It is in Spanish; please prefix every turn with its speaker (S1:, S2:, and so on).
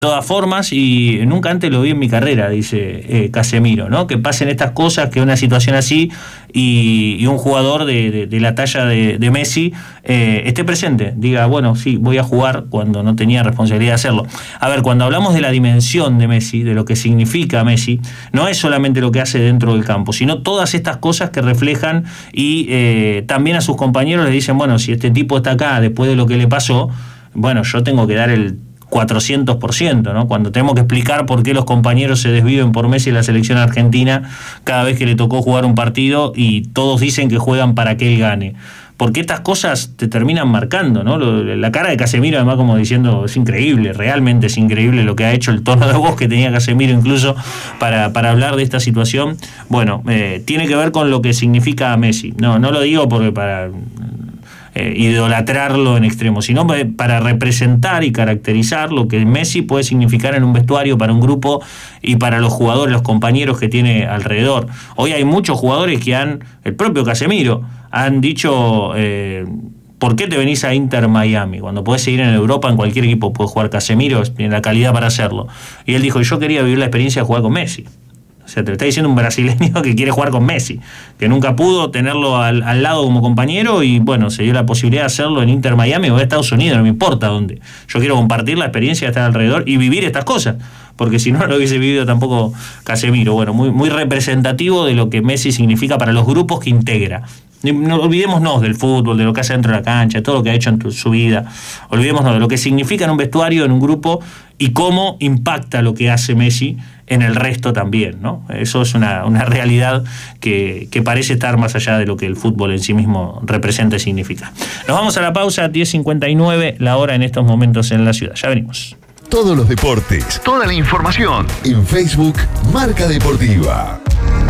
S1: todas formas, y nunca antes lo vi en mi carrera, dice Casemiro, ¿no? Que pasen estas cosas, que una situación así y un jugador de la talla de Messi esté presente, diga, bueno, sí, voy a jugar cuando no tenía responsabilidad de hacerlo. A ver, cuando hablamos de la dimensión de Messi, de lo que significa Messi, no es solamente lo que hace dentro del campo, sino todas estas cosas que reflejan y también a sus compañeros les dicen, bueno, si este tipo está acá después de lo que le pasó, bueno, yo tengo que dar el 400%, ¿no? Cuando tenemos que explicar por qué los compañeros se desviven por Messi en la selección argentina cada vez que le tocó jugar un partido y todos dicen que juegan para que él gane. Porque estas cosas te terminan marcando, ¿no? La cara de Casemiro, además, como diciendo, es increíble, realmente es increíble lo que ha hecho, el tono de voz que tenía Casemiro incluso para hablar de esta situación. Bueno, tiene que ver con lo que significa Messi. No lo digo porque para idolatrarlo en extremo, sino para representar y caracterizar lo que Messi puede significar en un vestuario, para un grupo y para los jugadores, los compañeros que tiene alrededor. Hoy hay muchos jugadores que el propio Casemiro, han dicho, ¿por qué te venís a Inter Miami? Cuando podés seguir en Europa, en cualquier equipo puede jugar Casemiro, tiene la calidad para hacerlo. Y él dijo, yo quería vivir la experiencia de jugar con Messi. O sea, te lo está diciendo un brasileño que quiere jugar con Messi, que nunca pudo tenerlo al lado como compañero y bueno, se dio la posibilidad de hacerlo en Inter Miami o en Estados Unidos, no me importa dónde. Yo quiero compartir la experiencia de estar alrededor y vivir estas cosas, porque si no lo hubiese vivido tampoco Casemiro. Bueno, muy representativo de lo que Messi significa para los grupos que integra. No olvidémonos del fútbol, de lo que hace dentro de la cancha, todo lo que ha hecho en su vida. Olvidémonos de lo que significa en un vestuario, en un grupo, y cómo impacta lo que hace Messi en el resto también, ¿no? Eso es una realidad que parece estar más allá de lo que el fútbol en sí mismo representa y significa. Nos vamos a la pausa, 10:59, la hora en estos momentos en la ciudad. Ya venimos.
S2: Todos los deportes, toda la información en Facebook Marca Deportiva.